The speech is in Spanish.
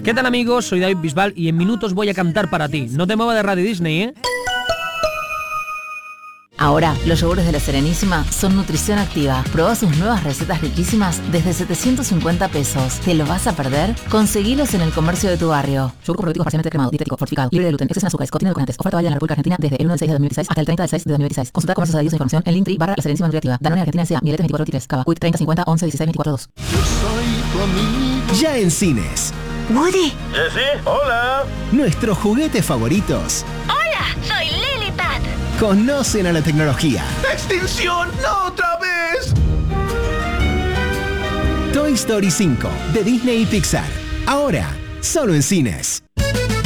¿Qué tal, amigos? Soy David Bisbal y en minutos voy a cantar para ti. No te muevas de Radio Disney, ¿eh? Ahora, los yogures de La Serenísima son nutrición activa. Probá sus nuevas recetas riquísimas desde 750 pesos. ¿Te lo vas a perder? Conseguilos en el comercio de tu barrio. Yogur probiótico parcialmente cremado, dietético, fortificado, libre de gluten, exceso en azúcares, contiene edulcorantes. Oferta válida en la República Argentina desde el 1 del 6 de 2016 hasta el 30 del 6 de 2016. Consulta comercios adheridos e información en Linktree /La Serenísima Nutriactiva. Danone Argentina S.A. Mieletes 24 Cava. Quick 30 50 11 16 24 2. Ya en cines. Woody. ¿Sí? Hola. Nuestros juguetes favoritos. Hola, soy Lilipad. Conocen a la tecnología. ¡Extinción! ¡No otra vez! Toy Story 5 de Disney y Pixar. Ahora, solo en cines.